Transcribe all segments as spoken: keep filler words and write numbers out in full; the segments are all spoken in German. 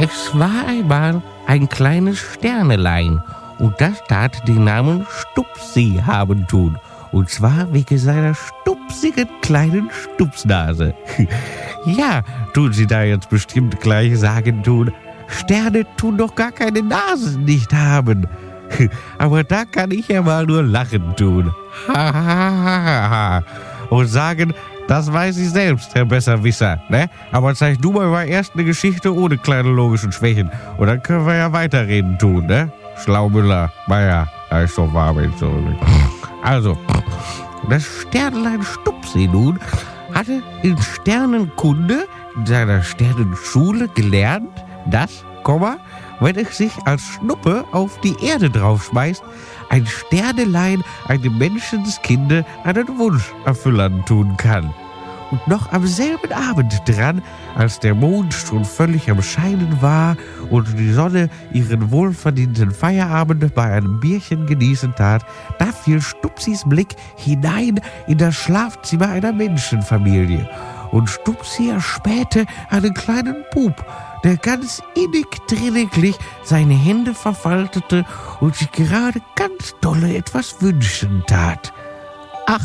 Es war einmal ein kleines Sternelein und das tat den Namen Stupsi haben tun. Und zwar wegen seiner stupsigen kleinen Stupsnase. Ja, tun Sie da jetzt bestimmt gleich sagen tun, Sterne tun doch gar keine Nasen nicht haben. Aber da kann ich ja mal nur lachen tun. Ha, ha, ha, ha, ha. Und sagen, das weiß ich selbst, Herr Besserwisser, ne? Aber zeig du mal, mal erst eine Geschichte ohne kleine logischen Schwächen. Und dann können wir ja weiterreden tun, ne? Schlaumüller, Meier, da ist doch warm. Also, das Sternlein Stupsi nun hatte in Sternenkunde in seiner Sternenschule gelernt, dass, Komma, wenn es sich als Schnuppe auf die Erde draufschmeißt, ein Sternelein einem Menschenskinde einen Wunsch erfüllern tun kann. Und noch am selben Abend dran, als der Mond schon völlig am Scheinen war und die Sonne ihren wohlverdienten Feierabend bei einem Bierchen genießen tat, da fiel Stupsis Blick hinein in das Schlafzimmer einer Menschenfamilie. Und Stupsi erspähte einen kleinen Bub, der ganz innig drinniglich seine Hände verfaltete und sich gerade ganz dolle etwas wünschen tat. Ach,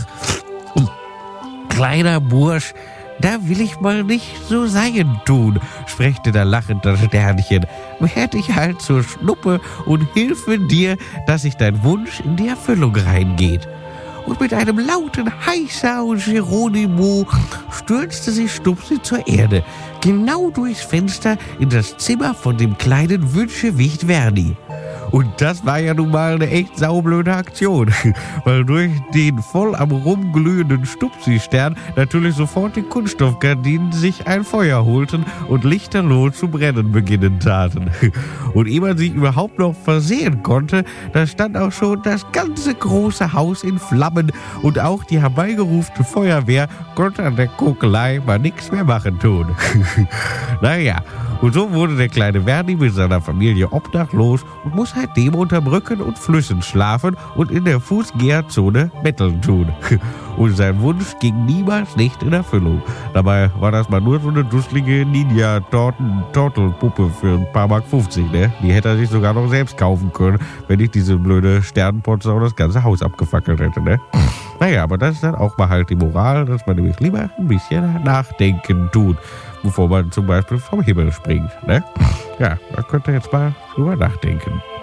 kleiner Bursch, da will ich mal nicht so sein tun, sprechte da lachend das Sternchen. Werde ich halt zur Schnuppe und hilfe dir, dass sich dein Wunsch in die Erfüllung reingeht. Und mit einem lauten Heißa und Geronimo stürzte sich Stupsi zur Erde, genau durchs Fenster in das Zimmer von dem kleinen Wünschewicht Verdi. Und das war ja nun mal eine echt saublöde Aktion, weil durch den voll am rumglühenden Stupsi-Stern natürlich sofort die Kunststoffgardinen sich ein Feuer holten und lichterloh zu brennen beginnen taten. Und ehe man sich überhaupt noch versehen konnte, da stand auch schon das ganze große Haus in Flammen und auch die herbeigerufene Feuerwehr konnte an der Kokelei mal nichts mehr machen tun. Naja, und so wurde der kleine Verdi mit seiner Familie obdachlos und muss seitdem unter Brücken und Flüssen schlafen und in der Fußgängerzone betteln tun. Und sein Wunsch ging niemals nicht in Erfüllung. Dabei war das mal nur so eine dusselige Ninja-Tortelpuppe für ein paar Mark fünfzig, ne? Die hätte er sich sogar noch selbst kaufen können, wenn nicht diese blöde Sternenpotze und das ganze Haus abgefackelt hätte, ne? Naja, aber das ist dann auch mal halt die Moral, dass man nämlich lieber ein bisschen nachdenken tut, bevor man zum Beispiel vom Himmel springt, ne? Ja, da könnt ihr jetzt mal drüber nachdenken.